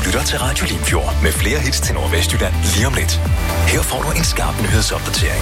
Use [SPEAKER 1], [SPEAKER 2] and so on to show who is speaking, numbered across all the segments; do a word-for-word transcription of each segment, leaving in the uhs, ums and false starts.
[SPEAKER 1] lytter til Radio Limfjord med flere hits til Nordvestjylland lige om lidt. Her får du en skarp nyhedsopdatering.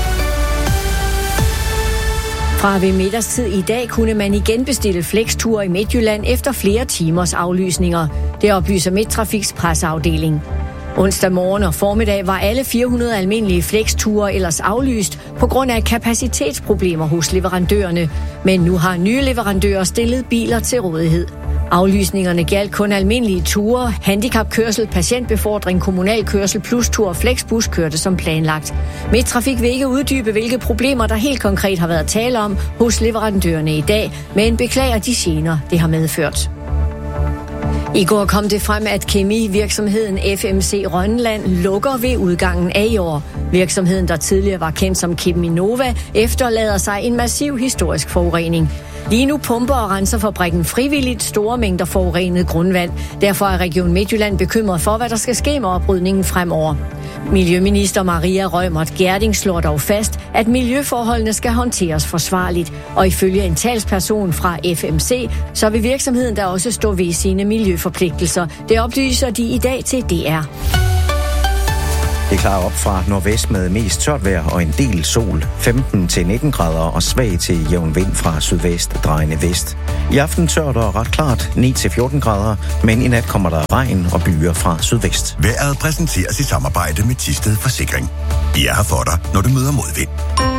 [SPEAKER 2] Fra ved middagstid i dag kunne man igen bestille flexture i Midtjylland efter flere timers aflysninger. Det oplyser Midttrafiks presseafdeling. Onsdag morgen og formiddag var alle fire hundrede almindelige flexture ellers aflyst på grund af kapacitetsproblemer hos leverandørerne. Men nu har nye leverandører stillet biler til rådighed. Aflysningerne galt kun almindelige ture, handicapkørsel, patientbefordring, kommunalkørsel plus tur og flexbus kørte som planlagt. Midttrafik vil ikke uddybe, hvilke problemer der helt konkret har været tale om hos leverandørerne i dag, men beklager de gener, det har medført. I går kom det frem, at kemivirksomheden F M C Rønland lukker ved udgangen af i år. Virksomheden, der tidligere var kendt som Cheminova, efterlader sig en massiv historisk forurening. Lige nu pumper og renser fabrikken frivilligt store mængder forurenet grundvand. Derfor er Region Midtjylland bekymret for, hvad der skal ske med oprydningen fremover. Miljøminister Maria Reumert Gjerding slår dog fast, at miljøforholdene skal håndteres forsvarligt. Og ifølge en talsperson fra F M C, så vil virksomheden der også stå ved sine miljøforpligtelser. Det oplyser de i dag til D R.
[SPEAKER 3] Det klarer op fra nordvest med mest tørt vejr og en del sol. femten til nitten grader og svag til jævn vind fra sydvest drejende vest. I aften tørt og ret klart ni til fjorten grader, men i nat kommer der regn og byer fra sydvest.
[SPEAKER 4] Vejret præsenteres i samarbejde med Thisted Forsikring. Vi er her for dig, når du møder modvind.